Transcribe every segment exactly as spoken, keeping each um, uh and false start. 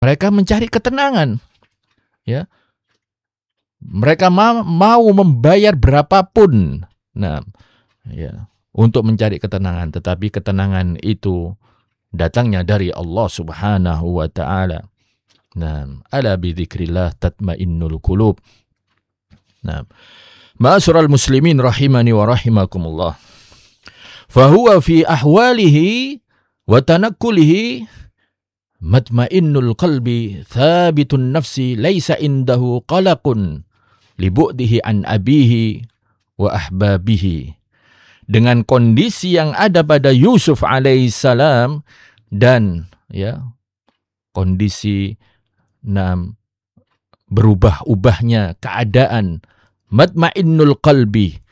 Mereka mencari ketenangan, ya. Mereka ma- mau membayar berapapun, nah, ya, untuk mencari ketenangan. Tetapi ketenangan itu datangnya dari Allah Subhanahu wa Ta'ala. Nah, ala bidzikrillah tatmainnul qulub. Nah, ma'asyiral muslimin rahimani wa rahimakumullah. Fahuwa fi ahwalihi wa tanakkulihi matmainnul qalbi thabitun nafsi laisa indahu qalaqun libu'dihi an abihi wa ahbabihi. Dengan kondisi yang ada pada Yusuf alaihissalam dan ya kondisi nam berubah-ubahnya keadaan, matmainnul qalbi,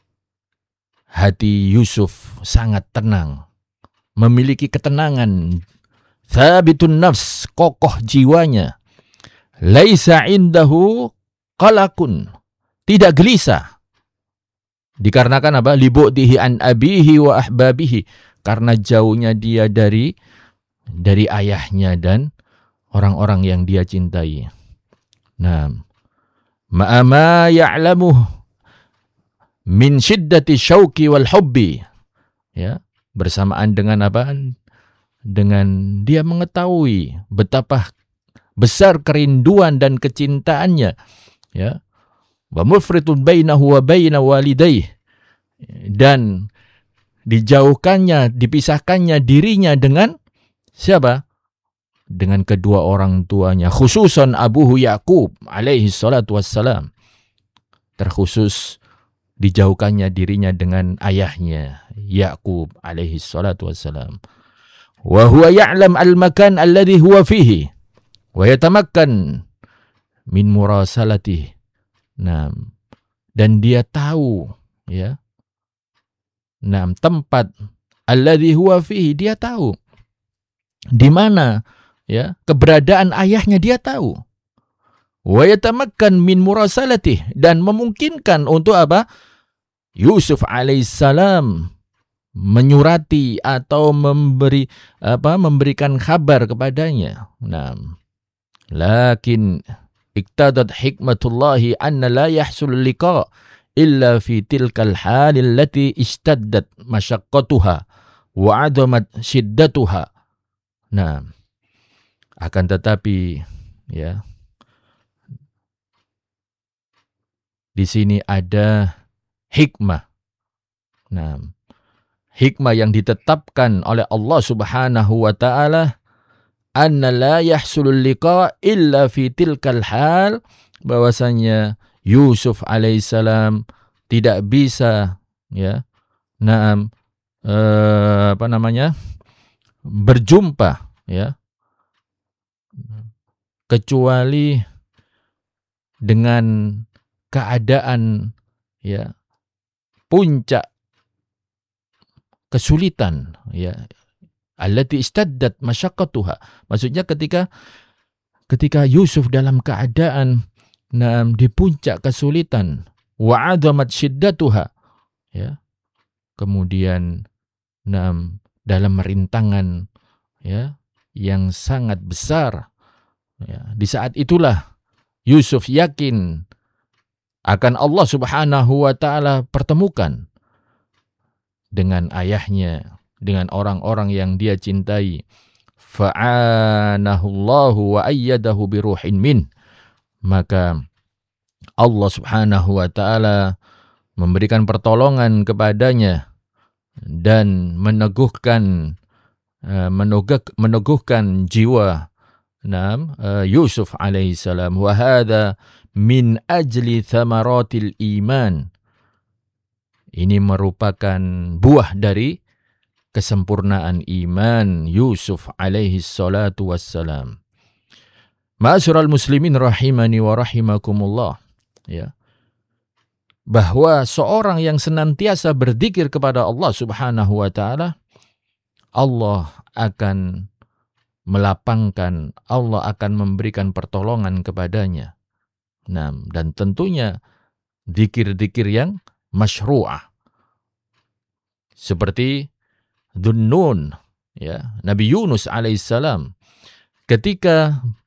hati Yusuf sangat tenang, memiliki ketenangan, thabitun nafs, kokoh jiwanya, laisa indahu qalakun, tidak gelisah. Dikarenakan apa? Libu'dihi an abihi wa ahbabihi, karena jauhnya dia dari dari ayahnya dan orang-orang yang dia cintai. Nah, ma'ama ya'lamuh min syiddati syauqi wal hubbi, ya, bersamaan dengan apa? Dengan dia mengetahui betapa besar kerinduan dan kecintaannya, ya, wa mufritun bainahu wa baina walidayh, dan dijauhkannya, dipisahkannya dirinya dengan siapa? Dengan kedua orang tuanya, khususan abuhu Yaqub alaihi salatu wassalam. Terkhusus dijauhkannya dirinya dengan ayahnya Yaqub alaihi salatu wassalam. Wa huwa ya'lam al-makan alladhi huwa fihi wa yatamakkan min murasalatihi. Nah, dan dia tahu, ya, nah, tempat alladhi huwa fihi, dia tahu di mana, ya, keberadaan ayahnya dia tahu. Wa yatamakkan min murasalatih, dan memungkinkan untuk apa? Yusuf alaihissalam menyurati atau memberi apa? Memberikan kabar kepadanya. Nah, lakin iktadat hikmatullahi anna la yahsul liqa illa fi tilkal halil lati istaddat masyaqqatuha wa adamat syiddatuha. Nah, akan tetapi, ya, di sini ada hikmah. Nah, hikmah yang ditetapkan oleh Allah Subhanahu wa Ta'ala, anna la yahsulul liqa illa fi tilkal hal, bahwasanya Yusuf alaihissalam tidak bisa, ya, naam, eh, apa namanya, berjumpa, ya, kecuali dengan keadaan, ya, puncak kesulitan, ya, allati istaddat masyaqqatuha. Maksudnya ketika ketika Yusuf dalam keadaan nah, di puncak kesulitan, wa adamat syiddatuha, ya, kemudian nah, dalam rintangan, ya, yang sangat besar, ya, di saat itulah Yusuf yakin akan Allah Subhanahu wa Ta'ala pertemukan dengan ayahnya, dengan orang-orang yang dia cintai. Fa'anahu Allahu wa ayyadahu biruhin min. Maka Allah Subhanahu wa Ta'ala memberikan pertolongan kepadanya dan meneguhkan uh, meneguk, meneguhkan jiwa nam uh, Yusuf alaihissalam. Wa hadza min ajli thamaratil iman. Ini merupakan buah dari kesempurnaan iman Yusuf alaihi salatu wassalam. Ma'asyiral muslimin rahimani wa rahimakumullah, ya, bahwa seorang yang senantiasa berzikir kepada Allah Subhanahu wa Ta'ala, Allah akan melapangkan, Allah akan memberikan pertolongan kepadanya. Nah, dan tentunya zikir-zikir yang masyru'ah, seperti Dhunnun, ya, Nabi Yunus alaihissalam ketika